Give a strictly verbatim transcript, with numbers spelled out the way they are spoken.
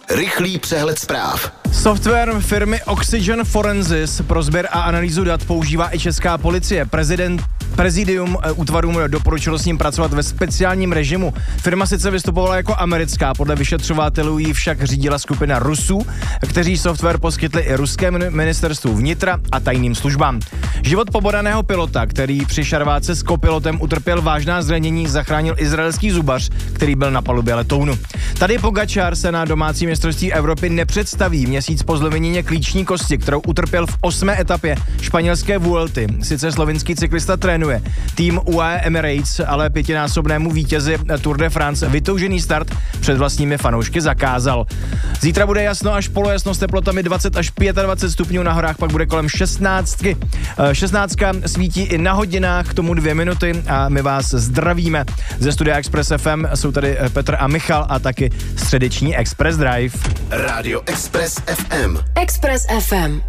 Rychlý přehled zpráv. Software firmy Oxygen Forensis pro sběr a analýzu dat používá i česká policie. Prezident Prezidium útvarům doporučilo s ním pracovat ve speciálním režimu. Firma sice vystupovala jako americká, podle vyšetřovatelů ji však řídila skupina Rusů, kteří software poskytli i ruskému ministerstvu vnitra a tajným službám. Život pobodaného pilota, který při šarváce s kopilotem utrpěl vážná zranění, zachránil izraelský zubař, který byl na palubě letounu. Tady Pogačar se na domácí mistrovství Evropy nepředstaví měsíc po zlomenině klíční kosti, kterou utrpěl v osmé etapě španělské Vuelty. Sice slovinský cyklista trénuje tým U A E Emirates, ale pětinásobnému vítězi Tour de France vytoužený start před vlastními fanoušky zakázal. Zítra bude jasno až polojasno s teplotami dvacet až dvacet pět stupňů, na horách pak bude kolem šestnáctky. šestnáctka svítí i na hodinách, k tomu dvě minuty a my vás zdravíme. Ze studia Express F M jsou tady Petr a Michal a taky středeční Express Drive. Rádio Express F M. Express F M.